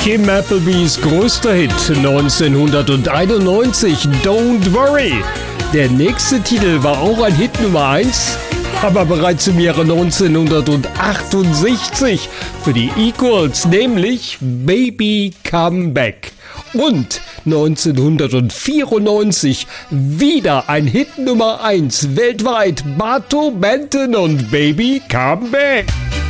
Kim Applebys größter Hit 1991, Don't Worry. Der nächste Titel war auch ein Hit Nummer 1, aber bereits im Jahre 1968 für die Equals, nämlich Baby Come Back. Und 1994 wieder ein Hit Nummer 1 weltweit, Bartow Benton und Baby Come Back.